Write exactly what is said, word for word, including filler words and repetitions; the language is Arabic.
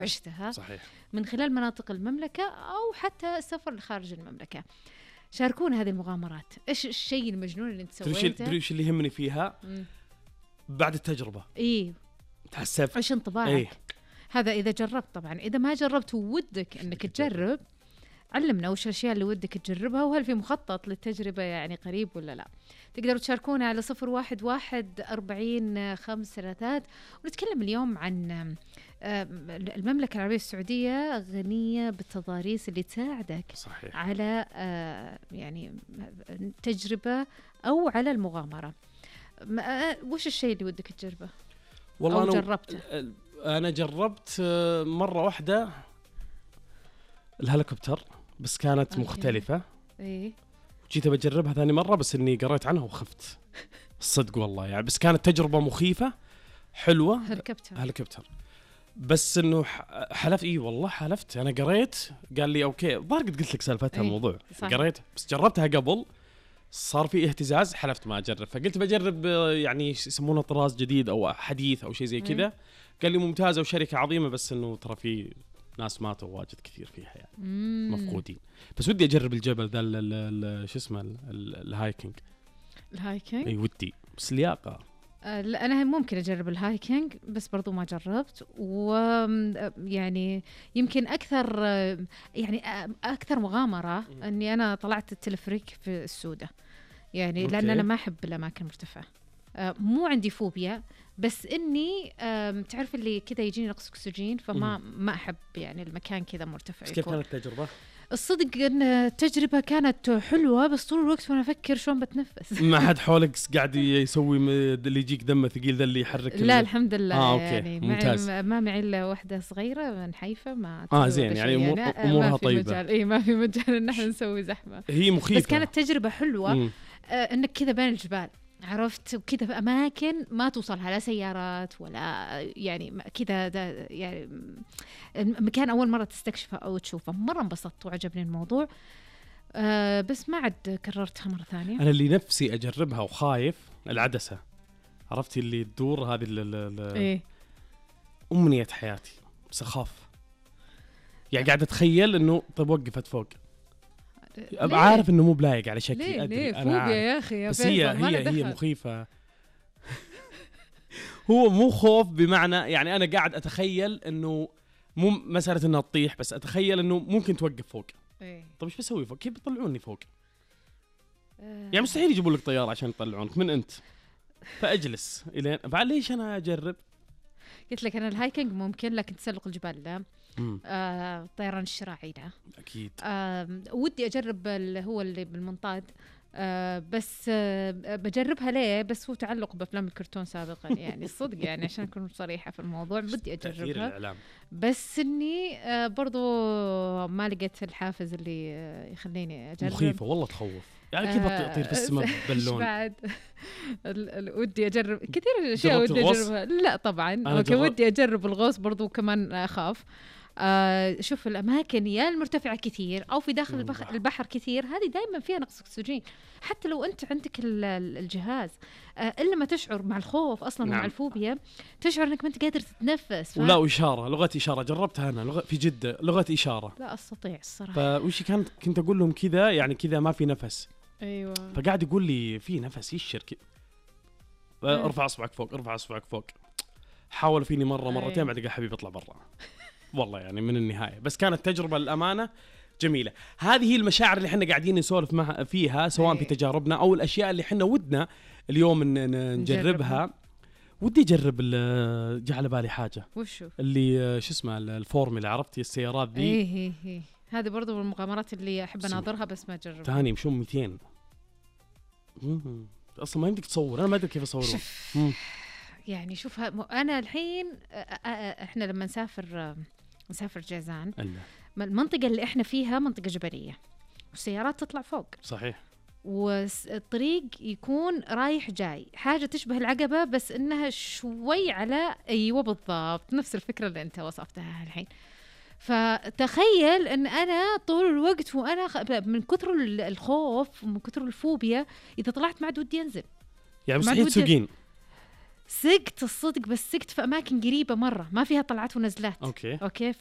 عشتها صحيح. من خلال مناطق المملكة أو حتى السفر لخارج المملكة. شاركونا هذه المغامرات، إيش الشيء المجنون اللي أنت سويته؟ تدري إيش اللي يهمني فيها؟ مم. بعد التجربة إيه تحسف إيش انطباعك؟ إيه؟ هذا إذا جربت. طبعا إذا ما جربت ودك أنك تجرب، علمنا وش الأشياء اللي ودك تجربها، وهل في مخطط للتجربة يعني قريب ولا لا. تقدروا تشاركونا على صفر واحد واحد أربعين خمس ثلاثات. ونتكلم اليوم عن المملكة العربية السعودية غنية بالتضاريس اللي تساعدك صحيح. على يعني تجربة أو على المغامرة. وش الشيء اللي ودك تجربه؟ والله أو أنا جربته؟ أنا جربت مرة واحدة الهليكوبتر، بس كانت أوكي. مختلفة. إيه. جيت بجربها ثاني مرة، بس إني قريت عنها وخفت الصدق والله يعني. بس كانت تجربة مخيفة حلوة. هليكوبتر هليكوبتر بس إنه حلفت. إيه والله حلفت. أنا قريت قال لي أوكي، ضار قد قلت لك سالفتها. إيه؟ الموضوع قريت بس جربتها قبل، صار في اهتزاز، حلفت ما أجرب. فقلت بجرب يعني يسمونه طراز جديد أو حديث أو شيء زي كذا. قال لي ممتازة وشركة عظيمة، بس إنه ترى في ناس ماتوا واجد كثير فيها يعني. مم. مفقودين. بس ودي أجرب الجبل ذا شو اسمه الهايكينج. الهايكينج أي ودي، بس لياقة. آه أنا ممكن أجرب الهايكينج، بس برضو ما جربت. ويعني يمكن أكثر يعني أكثر مغامرة م. أني أنا طلعت التلفريك في السودة يعني. أوكي. لأن أنا ما أحب الأماكن المرتفعة. آه مو عندي فوبيا، بس إني آه تعرف اللي كذا يجيني نقص أكسجين، فما م. ما أحب يعني المكان كذا مرتفع. كيف كانت التجربة؟ الصدق أن التجربة كانت حلوة، بس طول الوقت وأنا أفكر شلون بتنفس. ما حد حولك قاعد يسوي اللي يجيك دمه ثقيل ذا اللي يحرك؟ لا الحمد لله. آه، يعني ممتاز. ما معي إلا واحدة صغيرة من حيفا ما آه زين يعني أمور أمورها طيبة. إيه ما في مجال إن احنا نسوي زحمة. هي مخيفة، بس كانت تجربة حلوة. آه إنك كذا بين الجبال، عرفت، وكذا في أماكن ما توصلها لا سيارات ولا يعني كذا. يعني مكان أول مرة تستكشفه أو تشوفه. مرة انبسطت وعجبني الموضوع. أه بس ما عاد كررتها مرة ثانية. أنا اللي نفسي أجربها وخايف العدسة، عرفتي اللي تدور هذه إيه؟ أمنية حياتي، بس أخاف يعني. قاعد أتخيل إنه طب وقفت فوق، أبقى عارف إنه مو بلايق على شكلي. ليه؟ أدري ليه؟ أنا عارف يا أخي يا بس هي هي هي مخيفة. هو مو خوف بمعنى يعني أنا قاعد أتخيل إنه مو مسألة إنها تطيح، بس أتخيل إنه ممكن توقف فوق. إيه؟ طب إيش بسوي فوق؟ كيف بيطلعوني فوق؟ أه يعني مستحيل يجيبوا لك طيارة عشان يطلعونك من أنت. فأجلس إلين بعد. ليش أنا أجرب؟ قلت لك أنا الهايكينج ممكن، لكن تسلق الجبال لا. آه، طيران الشراعي لا. أكيد. آه، ودي أجرب اللي هو اللي بالمنطاد. آه بس آه بجربها ليه؟ بس هو تعلق بأفلام الكرتون سابقا يعني. الصدق يعني عشان أكون صريحة في الموضوع بدي أجربها، بس إني آه برضو ما لقيت الحافز اللي آه يخليني أجرب. مخيفة والله، تخوف يعني. كيف أطير في السماء بالون؟ بعد ودي أجرب كثير أشياء ودي أجربها. لا طبعا أوكي ودي أجرب الغوص برضو كمان أخاف. آه شوف الأماكن يا المرتفعة كثير أو في داخل البحر, البحر كثير، هذه دائما فيها نقص أكسجين حتى لو أنت عندك الجهاز. آه إلا ما تشعر مع الخوف أصلا. نعم. ومع الفوبيا تشعر أنك ما أنت قادر تتنفس. ولا إشارة، لغة إشارة جربتها أنا لغة في جدة، لغة إشارة لا أستطيع الصراحة. فوش كانت كنت أقول لهم كذا يعني كذا ما في نفس. أيوة. فقاعد يقول لي في نفس يشر كذا. ارفع أصبعك فوق، ارفع أصبعك فوق. حاول فيني مرة مرتين بعد قال حبيبي اطلع برا. والله يعني من النهاية. بس كانت تجربة الأمانة جميلة. هذه هي المشاعر اللي احنا قاعدين نسولف مع فيها، سواء في تجاربنا أو الأشياء اللي احنا ودنا اليوم نجربها. ودي أجرب جاء على بالي حاجة. وشو؟ اللي شو اسمه الفورمولا، عرفتي السيارات ذي؟ ايه ايه ايه هذه برضو من المغامرات اللي أحب أناظرها بس ما أجربها. ثاني يمشون مئتين. أصلا ما يمديك تصور، أنا ما أدري كيف أصوره. يعني شوف أنا الحين إحنا لما نسافر نسافر جازان ألا. المنطقة اللي إحنا فيها منطقة جبلية والسيارات تطلع فوق. صحيح. والطريق يكون رايح جاي، حاجة تشبه العقبة بس إنها شوي على أيوة بالضبط نفس الفكرة اللي أنت وصفتها الحين. فتخيل إن أنا طول الوقت وأنا من كثر الخوف ومن كثر الفوبيا إذا طلعت ما عاد ودي أنزل. يعني مستحيل تسوقين. سقت الصدق، بس سقت في اماكن قريبه مره ما فيها طلعات ونزلات. اوكي اوكي